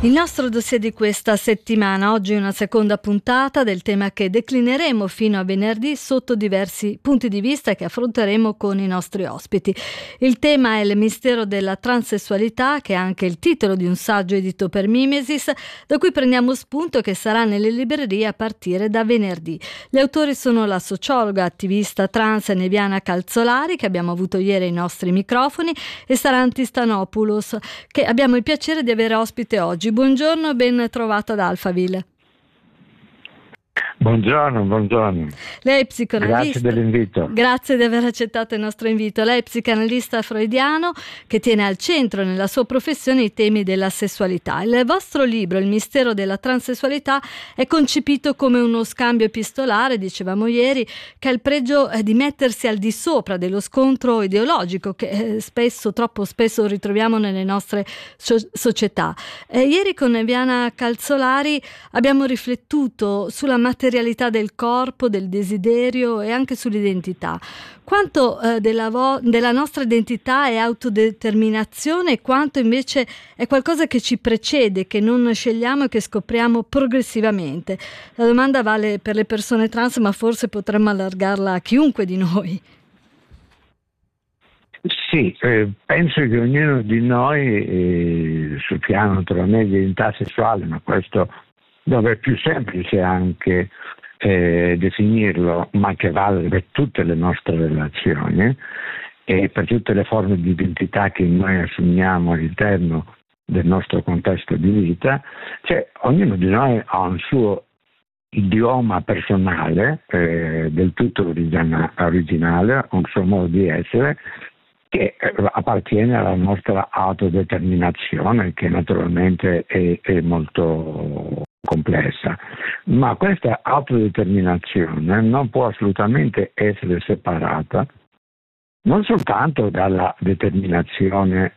Il nostro dossier di questa settimana, oggi una seconda puntata del tema che declineremo fino a venerdì sotto diversi punti di vista che affronteremo con i nostri ospiti. Il tema è il mistero della transessualità, che è anche il titolo di un saggio edito per Mimesis, da cui prendiamo spunto e che sarà nelle librerie a partire da venerdì. Gli autori sono la sociologa attivista trans Neviana Calzolari, che abbiamo avuto ieri ai nostri microfoni, e Sarantis Stanopoulos, che abbiamo il piacere di avere ospite oggi. Buongiorno e ben trovato ad Alphaville. Buongiorno. Lei è psicoanalista. Grazie dell'invito. Grazie di aver accettato il nostro invito. Lei è psicanalista freudiano che tiene al centro nella sua professione i temi della sessualità. Il vostro libro, Il mistero della transessualità, è concepito come uno scambio epistolare, dicevamo ieri, che ha il pregio di mettersi al di sopra dello scontro ideologico che troppo spesso ritroviamo nelle nostre società. Ieri con Neviana Calzolari abbiamo riflettuto sulla materialità del corpo, del desiderio e anche sull'identità. Quanto della nostra identità è autodeterminazione e quanto invece è qualcosa che ci precede, che non scegliamo e che scopriamo progressivamente. La domanda vale per le persone trans, ma forse potremmo allargarla a chiunque di noi. Sì, penso che ognuno di noi sul piano naturalmente di identità sessuale, ma questo dove è più semplice anche definirlo, ma che vale per tutte le nostre relazioni e per tutte le forme di identità che noi assumiamo all'interno del nostro contesto di vita, cioè ognuno di noi ha un suo idioma personale, del tutto originale, un suo modo di essere che appartiene alla nostra autodeterminazione, che naturalmente è molto complessa, ma questa autodeterminazione non può assolutamente essere separata non soltanto dalla determinazione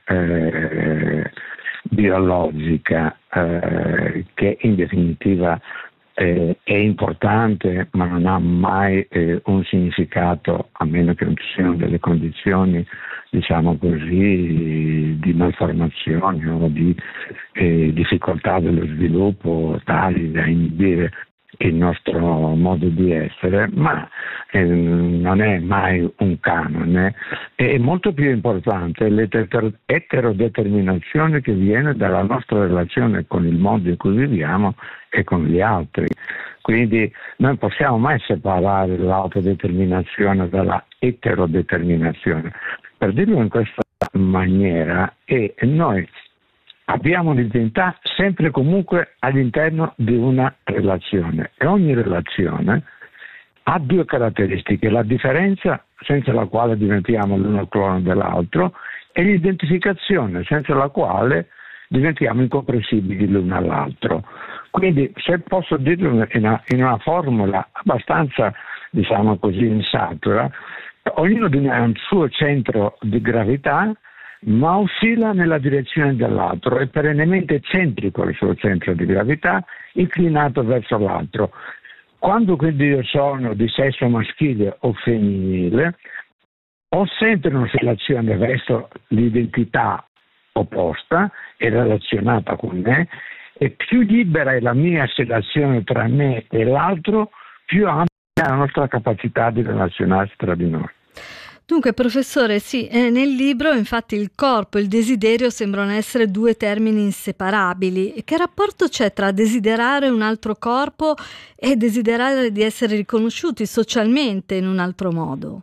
biologica, che in definitiva è importante, ma non ha mai un significato, a meno che non ci siano delle condizioni, diciamo così, di malformazione o di difficoltà dello sviluppo tali da inibire il nostro modo di essere, ma non è mai un canone. È molto più importante l'eterodeterminazione che viene dalla nostra relazione con il mondo in cui viviamo e con gli altri. Quindi non possiamo mai separare l'autodeterminazione dalla eterodeterminazione. Per dirlo in questa maniera, noi abbiamo l'identità sempre e comunque all'interno di una relazione e ogni relazione ha due caratteristiche: la differenza, senza la quale diventiamo l'uno clone dell'altro, e l'identificazione, senza la quale diventiamo incomprensibili l'uno all'altro. Quindi, se posso dirlo in una formula abbastanza, diciamo così, insatura, ognuno di noi ha un suo centro di gravità, ma oscilla nella direzione dell'altro, è perennemente eccentrico il suo centro di gravità, inclinato verso l'altro. Quando quindi io sono di sesso maschile o femminile, ho sempre una relazione verso l'identità opposta e relazionata con me, e più libera è la mia relazione tra me e l'altro, più ampia è la nostra capacità di relazionarsi tra di noi. Dunque, professore, sì, nel libro infatti il corpo e il desiderio sembrano essere due termini inseparabili. Che rapporto c'è tra desiderare un altro corpo e desiderare di essere riconosciuti socialmente in un altro modo?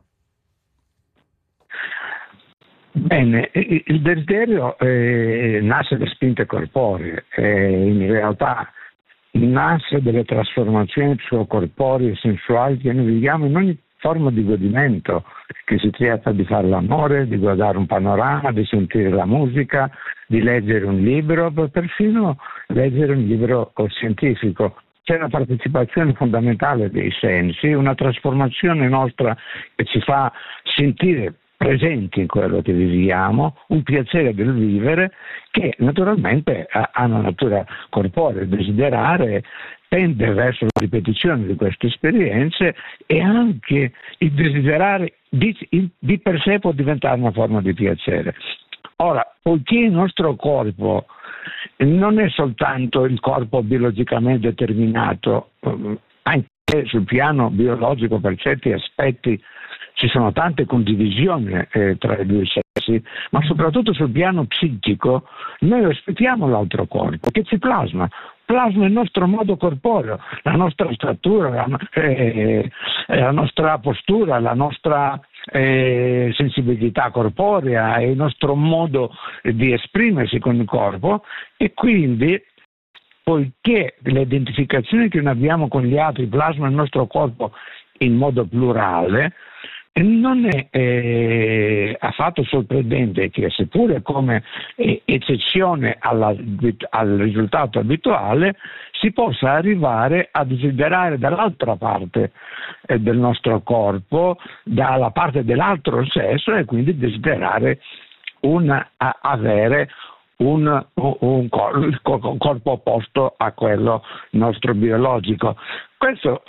Bene, il desiderio nasce da spinte corporee, in realtà nasce dalle trasformazioni psicocorporee e sensuali che noi viviamo in ogni forma di godimento, che si tratta di fare l'amore, di guardare un panorama, di sentire la musica, di leggere un libro, perfino leggere un libro scientifico. C'è una partecipazione fondamentale dei sensi, una trasformazione nostra che ci fa sentire presenti in quello che viviamo, un piacere del vivere che naturalmente ha una natura corporea. Desiderare tende verso la ripetizione di queste esperienze, e anche il desiderare di per sé può diventare una forma di piacere. Ora, poiché il nostro corpo non è soltanto il corpo biologicamente determinato, anche sul piano biologico per certi aspetti ci sono tante condivisioni tra i due sessi, ma soprattutto sul piano psichico noi rispettiamo l'altro corpo che ci plasma il nostro modo corporeo, la nostra statura, la nostra postura, la nostra sensibilità corporea e il nostro modo di esprimersi con il corpo, e quindi poiché le identificazioni che noi abbiamo con gli altri plasmano il nostro corpo in modo plurale, non è affatto sorprendente che, seppure come eccezione al risultato abituale, si possa arrivare a desiderare dall'altra parte del nostro corpo, dalla parte dell'altro sesso, e quindi desiderare avere un corpo opposto a quello nostro biologico. Questo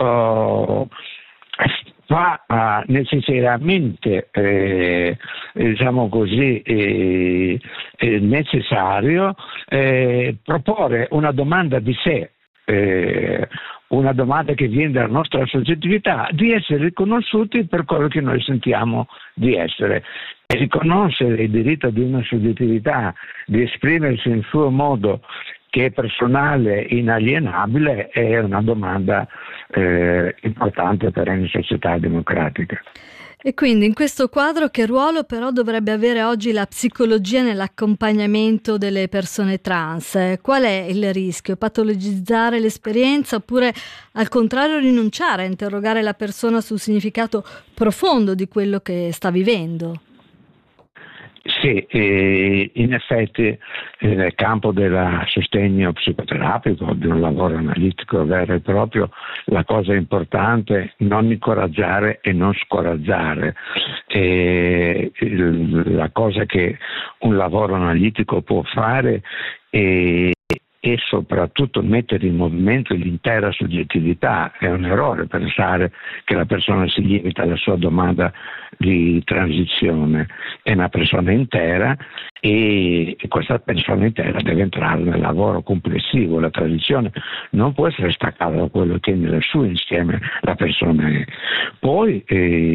fa necessariamente diciamo così necessario proporre una domanda di sé, una domanda che viene dalla nostra soggettività, di essere riconosciuti per quello che noi sentiamo di essere. E riconoscere il diritto di una soggettività di esprimersi in suo modo che è personale, inalienabile, è una domanda importante per ogni società democratica. E quindi in questo quadro che ruolo però dovrebbe avere oggi la psicologia nell'accompagnamento delle persone trans? Qual è il rischio? Patologizzare l'esperienza, oppure al contrario rinunciare a interrogare la persona sul significato profondo di quello che sta vivendo? Sì, in effetti nel campo del sostegno psicoterapico, di un lavoro analitico vero e proprio, la cosa importante è non incoraggiare e non scoraggiare. La cosa che un lavoro analitico può fare è soprattutto mettere in movimento l'intera soggettività. È un errore pensare che la persona si limita alla sua domanda di transizione. È una persona intera e questa persona intera deve entrare nel lavoro complessivo. La transizione non può essere staccata da quello che nel suo insieme la persona è. Poi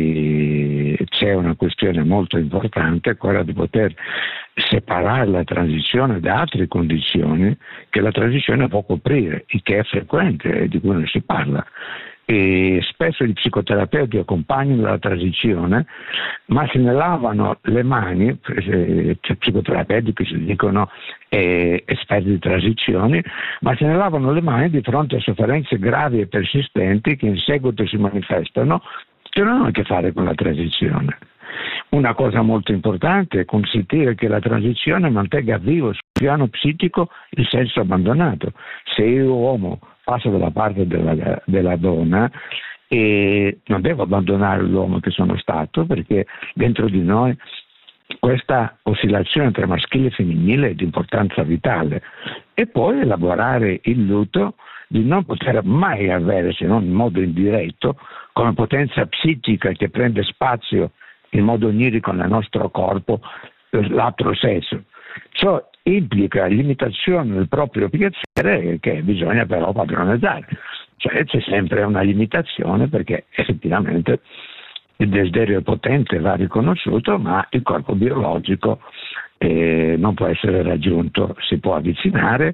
c'è una questione molto importante, quella di poter separare la transizione da altre condizioni che la transizione può coprire, il che è frequente e di cui non si parla. E spesso gli psicoterapeuti accompagnano la transizione, ma se ne lavano le mani, c'è psicoterapeuti che si dicono esperti di transizioni, ma se ne lavano le mani di fronte a sofferenze gravi e persistenti che in seguito si manifestano, che non hanno a che fare con la transizione. Una cosa molto importante è consentire che la transizione mantenga vivo sul piano psichico il senso abbandonato. Se io uomo passo dalla parte della donna e non devo abbandonare l'uomo che sono stato, perché dentro di noi questa oscillazione tra maschile e femminile è di importanza vitale, e poi elaborare il lutto di non poter mai avere, se non in modo indiretto, come potenza psichica che prende spazio in modo onirico nel nostro corpo, l'altro sesso. Ciò implica limitazione del proprio piacere che bisogna però padroneggiare. Cioè c'è sempre una limitazione, perché effettivamente il desiderio potente va riconosciuto, ma il corpo biologico non può essere raggiunto. Si può avvicinare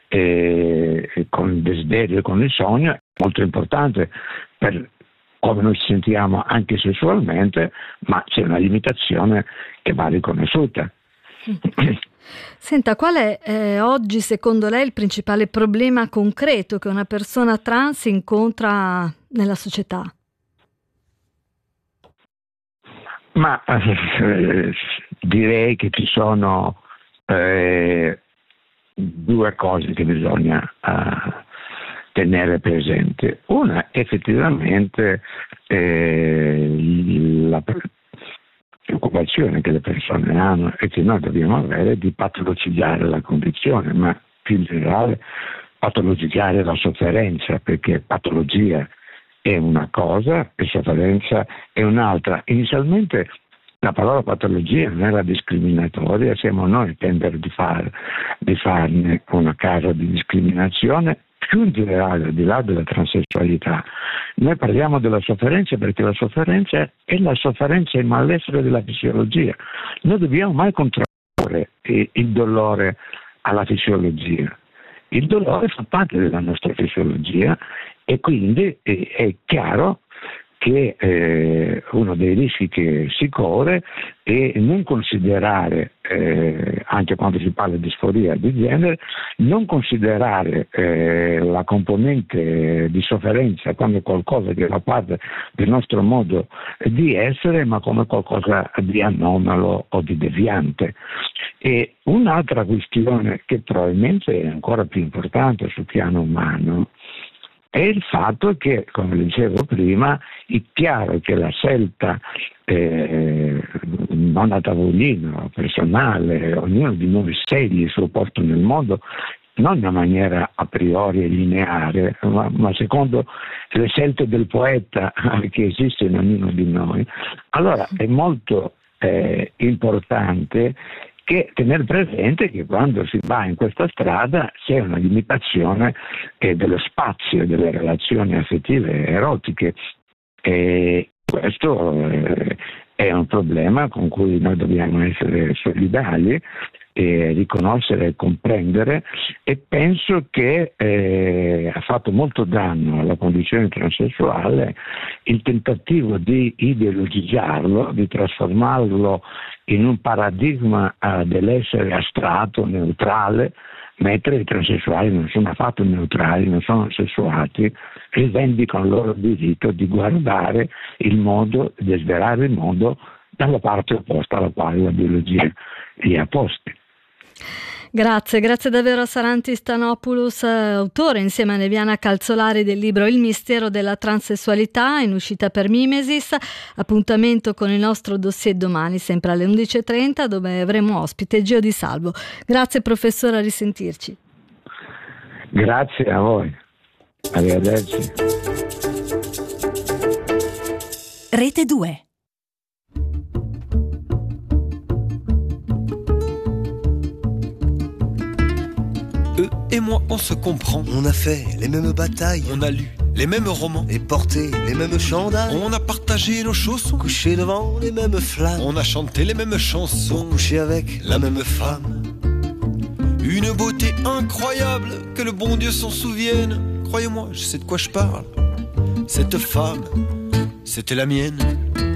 con il desiderio e con il sogno, è molto importante per come noi ci sentiamo anche sessualmente, ma c'è una limitazione che va riconosciuta. Senta, qual è oggi secondo lei il principale problema concreto che una persona trans incontra nella società? Ma direi che ci sono due cose che bisogna tenere presente. Una, effettivamente, la preoccupazione che le persone hanno e che noi dobbiamo avere di patologizzare la condizione, ma più in generale patologizzare la sofferenza, perché patologia è una cosa e sofferenza è un'altra. Inizialmente La parola patologia non era discriminatoria, siamo noi a tendere di farne una causa di discriminazione. Più in generale, al di là della transessualità, noi parliamo della sofferenza perché la sofferenza è la sofferenza e il malessere della fisiologia. Non dobbiamo mai contrarre il dolore alla fisiologia. Il dolore fa parte della nostra fisiologia e quindi è chiaro che uno dei rischi che si corre è non considerare, anche quando si parla di disforia di genere, non considerare la componente di sofferenza come qualcosa che fa parte del nostro modo di essere, ma come qualcosa di anomalo o di deviante. E un'altra questione che probabilmente è ancora più importante sul piano umano è il fatto che, come dicevo prima, è chiaro che la scelta non a tavolino, personale, ognuno di noi sceglie il suo posto nel mondo, non in una maniera a priori lineare, ma secondo le scelte del poeta che esiste in ognuno di noi. Allora è molto importante che tenere presente che quando si va in questa strada c'è una limitazione dello spazio delle relazioni affettive e erotiche, e questo è un problema con cui noi dobbiamo essere solidali e riconoscere e comprendere, e penso che ha fatto molto danno alla condizione transessuale il tentativo di ideologizzarlo, di trasformarlo in un paradigma dell'essere astratto, neutrale, mentre i transessuali non sono affatto neutrali, non sono sessuati, rivendicano il loro diritto di guardare il mondo, di desiderare il mondo dalla parte opposta alla quale la biologia li ha posti. Grazie davvero a Sarantis Stanopoulos, autore insieme a Neviana Calzolari del libro Il mistero della transessualità, in uscita per Mimesis. Appuntamento con il nostro dossier domani, sempre alle 11.30, dove avremo ospite Geo Di Salvo. Grazie professore, a risentirci. Grazie a voi. Arrivederci. Rete 2. Eux et moi, on se comprend. On a fait les mêmes batailles. On a lu les mêmes romans. Et porté les mêmes chandails. On a partagé nos chaussons. Couché devant les mêmes flammes. On a chanté les mêmes chansons. Couché avec la même femme. Une beauté incroyable, que le bon Dieu s'en souvienne. Croyez-moi, je sais de quoi je parle. Cette femme, c'était la mienne.